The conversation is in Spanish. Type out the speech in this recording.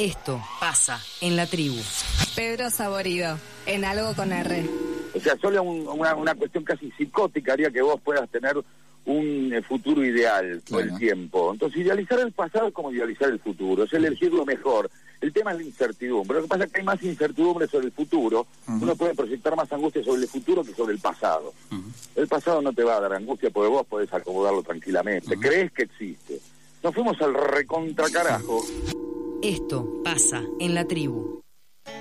Esto pasa en la tribu. Pedro Saborido, en Algo con R. O sea, solo una cuestión casi psicótica haría que vos puedas tener un futuro ideal por el tiempo. Entonces, idealizar el pasado es como idealizar el futuro, es elegir lo mejor. El tema es la incertidumbre. Lo que pasa es que hay más incertidumbre sobre el futuro. Uno puede proyectar más angustia sobre el futuro que sobre el pasado. El pasado no te va a dar angustia porque vos podés acomodarlo tranquilamente. Crees que existe. Nos fuimos al recontracarajo. Esto pasa en la tribu.